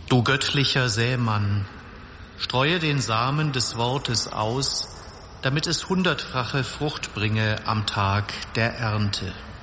Du göttlicher Sämann, streue den Samen des Wortes aus, damit es 100-fache Frucht bringe am Tag der Ernte.